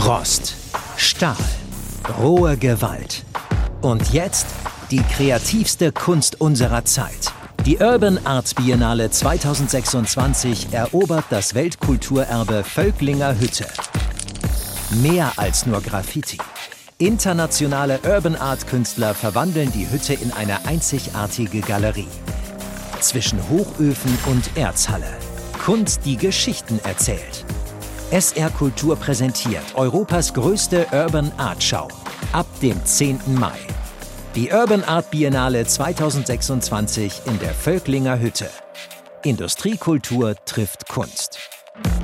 Rost, Stahl, rohe Gewalt. Und jetzt die kreativste Kunst unserer Zeit. Die Urban Art Biennale 2026 erobert das Weltkulturerbe Völklinger Hütte. Mehr als nur Graffiti. Internationale Urban Art Künstler verwandeln die Hütte in eine einzigartige Galerie. Zwischen Hochöfen und Erzhalle. Kunst, die Geschichten erzählt. SR Kultur präsentiert Europas größte Urban Art Schau. Ab dem 10. Mai. Die Urban Art Biennale 2026 in der Völklinger Hütte. Industriekultur trifft Kunst.